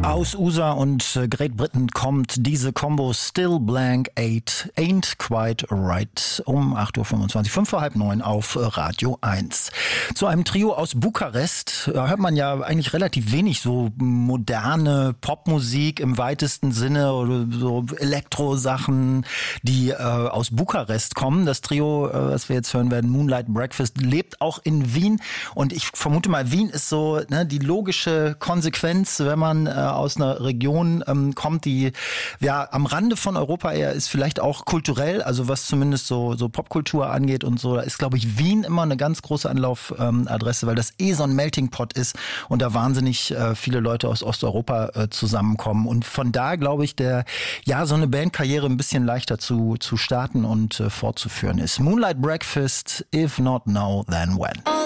Aus USA und Great Britain kommt diese Combo Still Blank 8, Ain't Quite Right um 8.25 Uhr, 5 vor halb 9 auf Radio 1. Zu einem Trio aus Bukarest hört man ja eigentlich relativ wenig so moderne Popmusik im weitesten Sinne oder so Elektrosachen, die aus Bukarest kommen. Das Trio, was wir jetzt hören werden, Moonlight Breakfast, lebt auch in Wien und ich vermute mal, Wien ist so die logische Konsequenz, wenn man aus einer Region kommt, die ja am Rande von Europa eher ist, vielleicht auch kulturell, also was zumindest so Popkultur angeht und so, da ist, glaube ich, Wien immer eine ganz große Anlaufadresse, weil das so ein Melting Pot ist und da wahnsinnig viele Leute aus Osteuropa zusammenkommen und von da, glaube ich, so eine Bandkarriere ein bisschen leichter zu starten und fortzuführen ist. Moonlight Breakfast, if not now, then when.